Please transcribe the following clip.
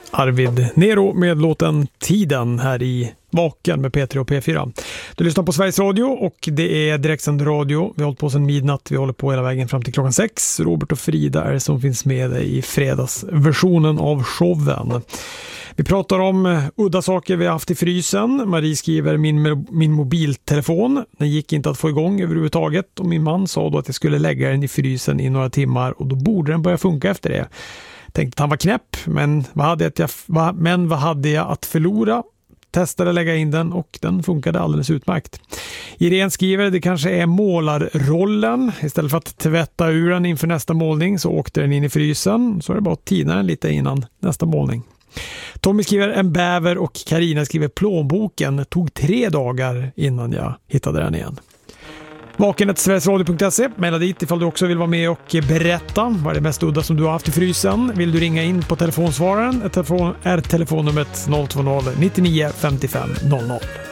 Arvid Nero med låten Tiden här i Vaken med P3 och P4. Du lyssnar på Sveriges Radio och det är direktsänd radio. Vi har hållit på sedan midnatt, vi håller på hela vägen fram till klockan 6. Robert och Frida är det som finns med i fredagsversionen av showen. Vi pratar om udda saker vi har haft i frysen. Marie skriver min mobiltelefon. Den gick inte att få igång överhuvudtaget och min man sa då att jag skulle lägga den i frysen i några timmar och då borde den börja funka efter det. Tänkte att han var knäpp, men vad hade jag att förlora? Testade lägga in den och den funkade alldeles utmärkt. Irene skriver, det kanske är målarrollen. Istället för att tvätta ur den inför nästa målning så åkte den in i frysen. Så är det bara att tina den lite innan nästa målning. Tommy skriver en bäver och Karina skriver plånboken. Tog 3 dagar innan jag hittade den igen. Vaken@sverigesradio.se. Maila dit ifall du också vill vara med och berätta vad är det mest udda som du har haft i frysen. Vill du ringa in på telefonsvararen är telefonnumret 020 99 55 00.